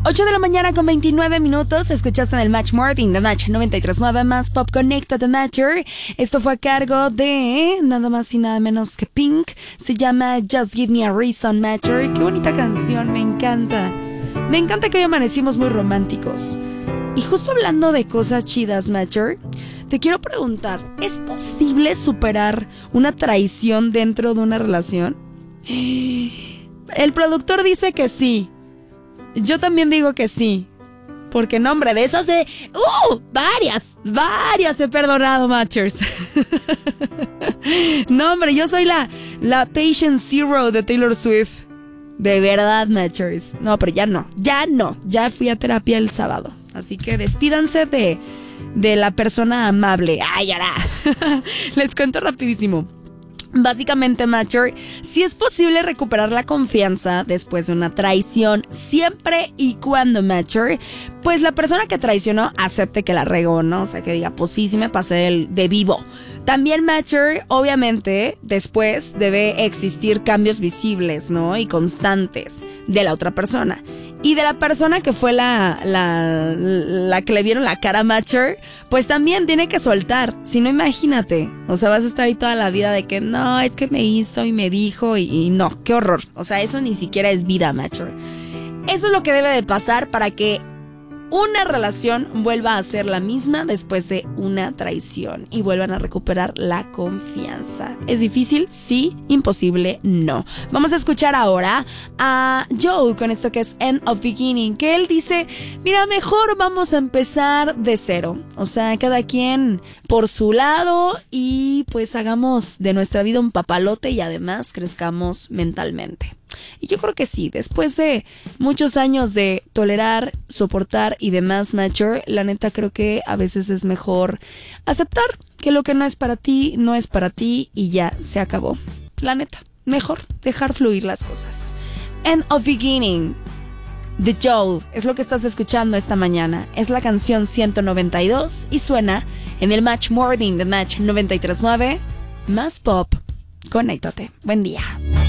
8 de la mañana con 29 minutos. Escuchaste en el Match Morning de Match 93.9 más Pop Connecta The Matter. Esto fue a cargo de nada más y nada menos que Pink. Se llama Just Give Me a Reason Matter. Qué bonita canción, me encanta. Me encanta que hoy amanecimos muy románticos. Y justo hablando de cosas chidas, Matter, te quiero preguntar, ¿es posible superar una traición dentro de una relación? El productor dice que sí. Yo también digo que sí. Porque no, hombre, de esas de... Varias he perdonado, Matchers. No, hombre, yo soy la Patient Zero de Taylor Swift. De verdad, Matchers. No, pero ya no. Ya fui a terapia el sábado. Así que despídanse de la persona amable. ¡Ay, ahora! Les cuento rapidísimo. Básicamente, Matcher, sí es posible recuperar la confianza después de una traición, siempre y cuando, Matcher, pues la persona que traicionó acepte que la regó, ¿no? O sea, que diga, pues sí me pasé de vivo. También, Matcher, obviamente, después debe existir cambios visibles, ¿no? Y constantes de la otra persona. Y de la persona que fue la que le vieron la cara a Matcher, pues también tiene que soltar. Si no, imagínate. O sea, vas a estar ahí toda la vida de que no, es que me hizo y me dijo y no, qué horror. O sea, eso ni siquiera es vida, Matcher. Eso es lo que debe de pasar para que una relación vuelva a ser la misma después de una traición y vuelvan a recuperar la confianza. ¿Es difícil? Sí. ¿Imposible? No. Vamos a escuchar ahora a Joe con esto que es End of Beginning, que él dice, mira, mejor vamos a empezar de cero. O sea, cada quien por su lado y pues hagamos de nuestra vida un papalote y además crezcamos mentalmente. Y yo creo que sí, después de muchos años de tolerar, soportar y demás, Matcher, la neta creo que a veces es mejor aceptar que lo que no es para ti, no es para ti y ya se acabó. La neta, mejor dejar fluir las cosas. End of Beginning, The Joel, es lo que estás escuchando esta mañana. Es la canción 192 y suena en el Match Morning de Match 93.9 más Pop. Conéctate. Buen día.